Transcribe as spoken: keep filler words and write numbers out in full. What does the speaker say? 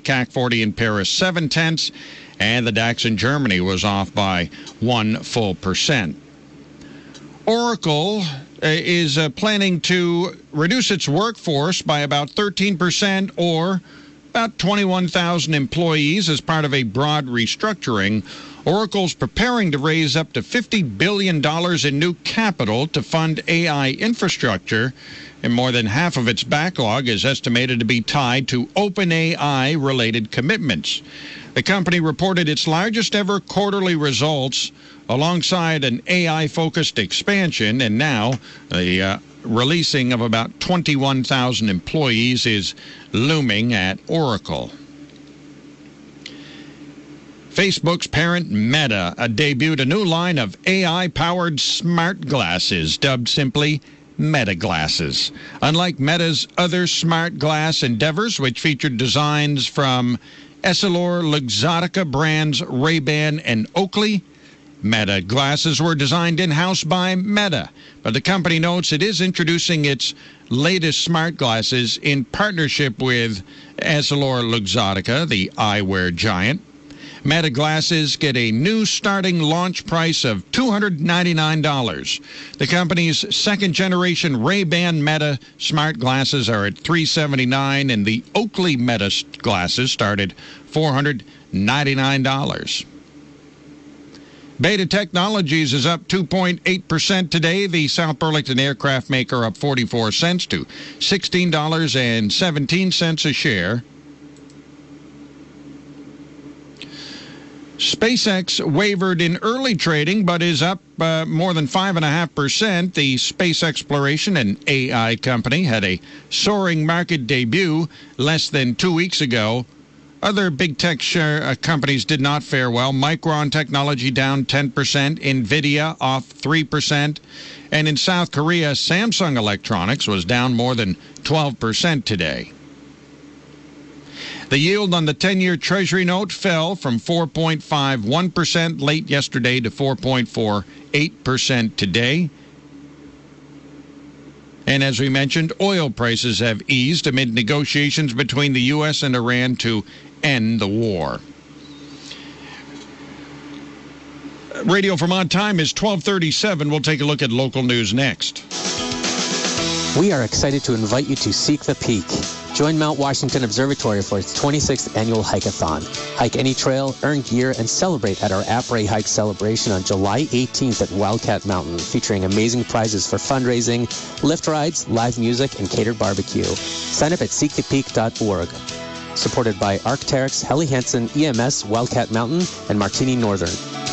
C A C forty in Paris seven tenths, and the DAX in Germany was off by one full percent. Oracle uh, is uh, planning to reduce its workforce by about thirteen percent, or about twenty-one thousand employees, as part of a broad restructuring. Oracle's preparing to raise up to fifty billion dollars in new capital to fund A I infrastructure, and more than half of its backlog is estimated to be tied to OpenAI-related commitments. The company reported its largest ever quarterly results alongside an A I-focused expansion, and now the uh, releasing of about twenty-one thousand employees is looming at Oracle. Facebook's parent Meta uh, debuted a new line of A I-powered smart glasses dubbed simply Meta Glasses. Unlike Meta's other smart glass endeavors, which featured designs from EssilorLuxottica brands Ray-Ban and Oakley, Meta glasses were designed in-house by Meta, but the company notes it is introducing its latest smart glasses in partnership with EssilorLuxottica, the eyewear giant. Meta glasses get a new starting launch price of two hundred ninety-nine dollars. The company's second-generation Ray-Ban Meta smart glasses are at three hundred seventy-nine dollars, and the Oakley Meta glasses start at four hundred ninety-nine dollars. Beta Technologies is up two point eight percent today. The South Burlington aircraft maker up forty-four cents to sixteen dollars and seventeen cents a share. SpaceX wavered in early trading, but is up uh, more than five point five percent. The space exploration and A I company had a soaring market debut less than two weeks ago. Other big tech share uh, companies did not fare well. Micron Technology down ten percent, NVIDIA off three percent, and in South Korea, Samsung Electronics was down more than twelve percent today. The yield on the ten-year Treasury note fell from four point five one percent late yesterday to four point four eight percent today. And as we mentioned, oil prices have eased amid negotiations between the U S and Iran to end the war. Radio Vermont time is twelve thirty-seven. We'll take a look at local news next. We are excited to invite you to Seek the Peak. Join Mount Washington Observatory for its twenty-sixth annual hike-a-thon. Hike any trail, earn gear, and celebrate at our Après Hike celebration on July eighteenth at Wildcat Mountain, featuring amazing prizes for fundraising, lift rides, live music, and catered barbecue. Sign up at seek the peak dot org. Supported by Arc'teryx, Helly Hansen, E M S, Wildcat Mountain, and Martini Northern.